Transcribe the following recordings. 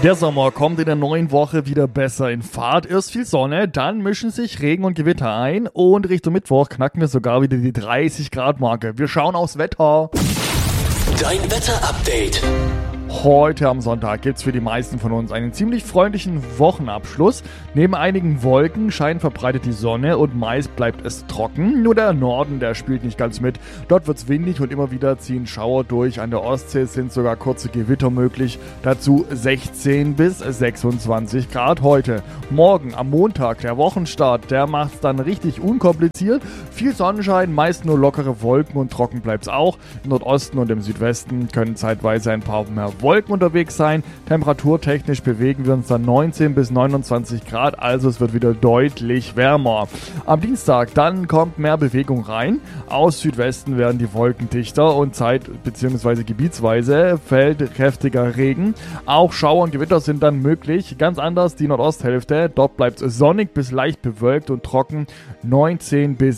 Der Sommer kommt in der neuen Woche wieder besser in Fahrt. Erst viel Sonne, dann mischen sich Regen und Gewitter ein und Richtung Mittwoch knacken wir sogar wieder die 30-Grad-Marke. Wir schauen aufs Wetter. Dein Wetter-Update. Heute am Sonntag gibt's für die meisten von uns einen ziemlich freundlichen Wochenabschluss. Neben einigen Wolken scheint verbreitet die Sonne und meist bleibt es trocken. Nur der Norden, der spielt nicht ganz mit. Dort wird's windig und immer wieder ziehen Schauer durch. An der Ostsee sind sogar kurze Gewitter möglich. Dazu 16 bis 26 Grad heute. Morgen am Montag, der Wochenstart, der macht's dann richtig unkompliziert. Viel Sonnenschein, meist nur lockere Wolken und trocken bleibt's auch. Im Nordosten und im Südwesten können zeitweise ein paar mehr Wolken unterwegs sein. Temperaturtechnisch bewegen wir uns dann 19 bis 29 Grad, also es wird wieder deutlich wärmer. Am Dienstag dann kommt mehr Bewegung rein. Aus Südwesten werden die Wolken dichter und bzw. gebietsweise fällt kräftiger Regen. Auch Schauer und Gewitter sind dann möglich. Ganz anders die Nordosthälfte. Dort bleibt es sonnig bis leicht bewölkt und trocken. 19 bis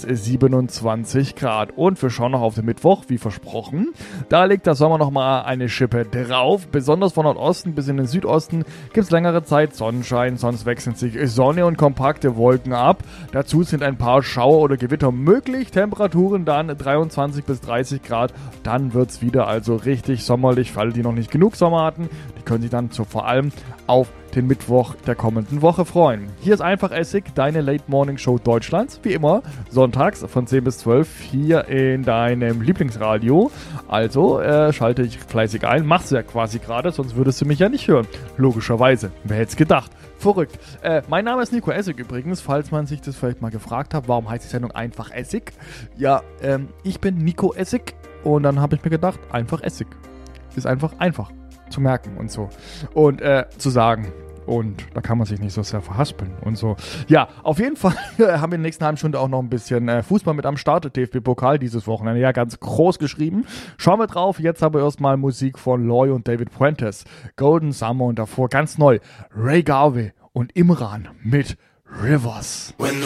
27 Grad. Und wir schauen noch auf den Mittwoch, wie versprochen. Da legt der Sommer nochmal eine Schippe drauf. Besonders von Nordosten bis in den Südosten gibt es längere Zeit Sonnenschein, sonst wechseln sich Sonne und kompakte Wolken ab. Dazu sind ein paar Schauer oder Gewitter möglich. Temperaturen dann 23 bis 30 Grad. Dann wird es wieder also richtig sommerlich. Für alle, die noch nicht genug Sommer hatten, die können sich dann vor allem auf den Mittwoch der kommenden Woche freuen. Hier ist Einfach Essig, deine Late Morning Show Deutschlands. Wie immer, sonntags von 10 bis 12 hier in deinem Lieblingsradio. Also schalte ich fleißig ein. Machst du ja quasi gerade, sonst würdest du mich ja nicht hören. Logischerweise. Wer hätte es gedacht? Verrückt. Mein Name ist Nico Essig übrigens, falls man sich das vielleicht mal gefragt hat, warum heißt die Sendung Einfach Essig? Ja, ich bin Nico Essig und dann habe ich mir gedacht, Einfach Essig. Ist einfach zu merken und so. Und zu sagen. Und da kann man sich nicht so sehr verhaspeln und so. Ja, auf jeden Fall haben wir in der nächsten halben Stunde auch noch ein bisschen Fußball mit am Start. DFB-Pokal dieses Wochenende. Ja, ganz groß geschrieben. Schauen wir drauf. Jetzt aber erstmal Musik von Loy und David Fuentes. Golden Summer und davor ganz neu Ray Garvey und Imran mit Rivers.